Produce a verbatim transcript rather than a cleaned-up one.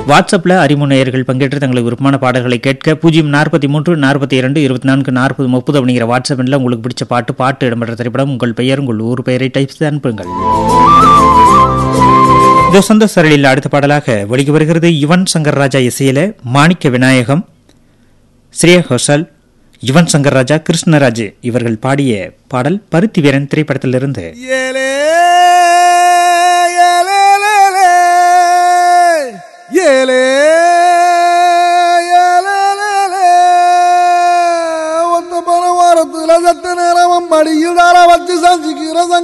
வாட்ஸ்அப்பில் அறிமுனையர்கள் பங்கேற்று தங்களுக்கு விருப்பமான பாடல்களை கேட்க பூஜ்ஜியம் நாற்பத்தி மூன்று நாற்பத்தி இரண்டு இருபத்தி நான்கு நாற்பது முப்பது அப்படிங்கிற வாட்ஸ்அப் எண்ணில் உங்களுக்கு பிடிச்ச பாட்டு பாட்டு இடம்பெற்ற திரைப்படம் உங்கள் பெயர் உங்கள் ஊர் பெயரை டைப் செய்து அனுப்புங்கள். இந்த சொந்த சரளில் அடுத்த பாடலாக ஒலிக்க வருகிறது. யுவன் சங்கர் ராஜா இசையில மாணிக்க விநாயகம், ஸ்ரேயா கோஷல், யுவன் சங்கர் ராஜா, கிருஷ்ணராஜ் இவர்கள் பாடிய பாடல் பருத்தி வீரன் திரைப்படத்திலிருந்து. ஒத்த பல வாரத்துல சத்த நேரம் மடியில் வச்சு சந்திக்கிற